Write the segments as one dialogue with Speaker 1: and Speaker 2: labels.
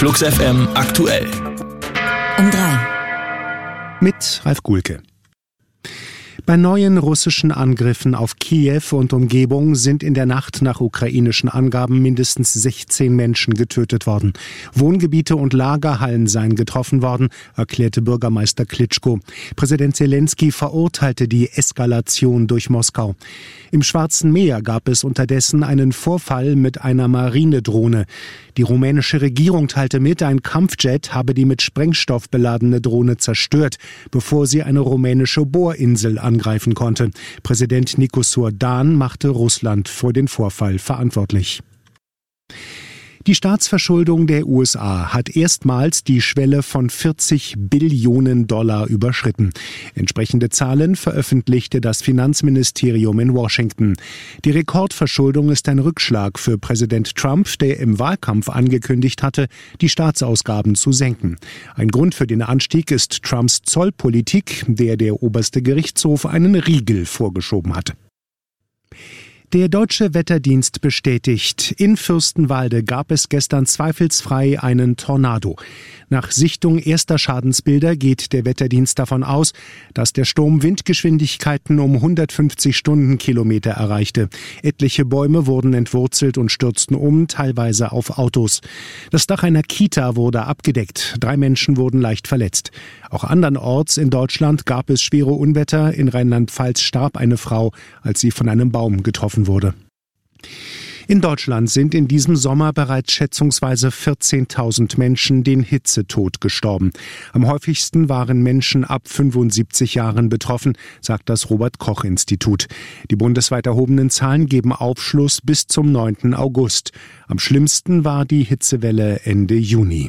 Speaker 1: Flux FM aktuell.
Speaker 2: Um 3.
Speaker 3: Mit Ralf Guhlke. Bei neuen russischen Angriffen auf Kiew und Umgebung sind in der Nacht nach ukrainischen Angaben mindestens 16 Menschen getötet worden. Wohngebiete und Lagerhallen seien getroffen worden, erklärte Bürgermeister Klitschko. Präsident Zelensky verurteilte die Eskalation durch Moskau. Im Schwarzen Meer gab es unterdessen einen Vorfall mit einer Marinedrohne. Die rumänische Regierung teilte mit, ein Kampfjet habe die mit Sprengstoff beladene Drohne zerstört, bevor sie eine rumänische Bohrinsel angreifen konnte. Präsident Nicosur Dan machte Russland für den Vorfall verantwortlich. Die Staatsverschuldung der USA hat erstmals die Schwelle von $40 Billionen überschritten. Entsprechende Zahlen veröffentlichte das Finanzministerium in Washington. Die Rekordverschuldung ist ein Rückschlag für Präsident Trump, der im Wahlkampf angekündigt hatte, die Staatsausgaben zu senken. Ein Grund für den Anstieg ist Trumps Zollpolitik, der oberste Gerichtshof einen Riegel vorgeschoben hatte. Der Deutsche Wetterdienst bestätigt, in Fürstenwalde gab es gestern zweifelsfrei einen Tornado. Nach Sichtung erster Schadensbilder geht der Wetterdienst davon aus, dass der Sturm Windgeschwindigkeiten um 150 Stundenkilometer erreichte. Etliche Bäume wurden entwurzelt und stürzten um, teilweise auf Autos. Das Dach einer Kita wurde abgedeckt. 3 Menschen wurden leicht verletzt. Auch andernorts in Deutschland gab es schwere Unwetter. In Rheinland-Pfalz starb eine Frau, als sie von einem Baum getroffen wurde. In Deutschland sind in diesem Sommer bereits schätzungsweise 14.000 Menschen den Hitzetod gestorben. Am häufigsten waren Menschen ab 75 Jahren betroffen, sagt das Robert-Koch-Institut. Die bundesweit erhobenen Zahlen geben Aufschluss bis zum 9. August. Am schlimmsten war die Hitzewelle Ende Juni.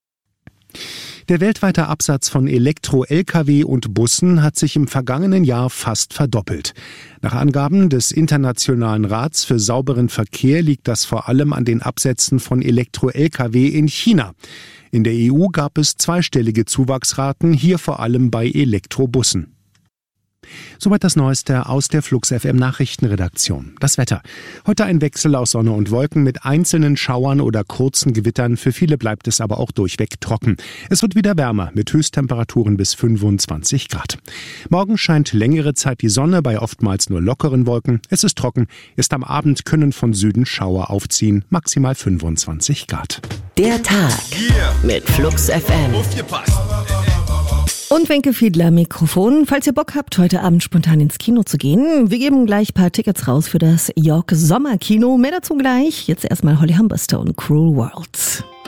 Speaker 3: Der weltweite Absatz von Elektro-Lkw und Bussen hat sich im vergangenen Jahr fast verdoppelt. Nach Angaben des Internationalen Rats für sauberen Verkehr liegt das vor allem an den Absätzen von Elektro-Lkw in China. In der EU gab es zweistellige Zuwachsraten, hier vor allem bei Elektrobussen. Soweit das Neueste aus der Flux FM Nachrichtenredaktion. Das Wetter. Heute ein Wechsel aus Sonne und Wolken mit einzelnen Schauern oder kurzen Gewittern. Für viele bleibt es aber auch durchweg trocken. Es wird wieder wärmer mit Höchsttemperaturen bis 25 Grad. Morgen scheint längere Zeit die Sonne bei oftmals nur lockeren Wolken. Es ist trocken. Erst am Abend können von Süden Schauer aufziehen. Maximal 25 Grad.
Speaker 2: Der Tag mit Flux FM.
Speaker 1: Aufgepasst!
Speaker 4: Und Wenke Fiedler Mikrofon. Falls ihr Bock habt, heute Abend spontan ins Kino zu gehen, wir geben gleich ein paar Tickets raus für das York Sommerkino. Mehr dazu gleich. Jetzt erstmal Holly Humberstone, Cruel World.